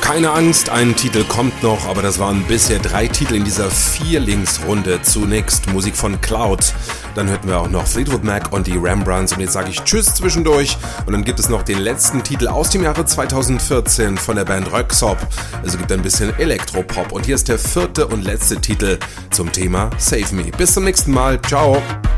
Keine Angst, ein Titel kommt noch, aber das waren bisher 3 Titel in dieser 4-Links-Runde. Zunächst Musik von Cloud, dann hörten wir auch noch Fleetwood Mac und die Rembrandts und jetzt sage ich Tschüss zwischendurch und dann gibt es noch den letzten Titel aus dem Jahre 2014 von der Band Röyksopp. Also gibt ein bisschen Elektropop und hier ist der 4. und letzte Titel zum Thema Save Me. Bis zum nächsten Mal, ciao!